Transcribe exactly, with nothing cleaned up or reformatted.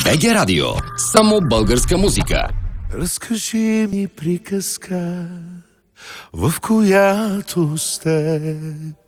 БГ Радио. Само българска музика. Разкажи ми приказка, в която с теб